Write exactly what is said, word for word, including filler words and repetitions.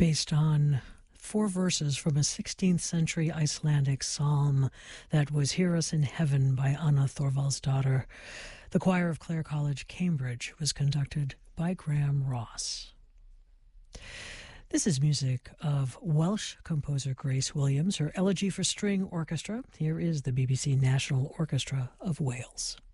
based on four verses from a sixteenth century Icelandic psalm that was Hear Us in Heaven by Anna Thorvaldsdottir. The choir of Clare College, Cambridge, was conducted by Graham Ross. This is music of Welsh composer Grace Williams, her Elegy for String Orchestra. Here is the B B C National Orchestra of Wales.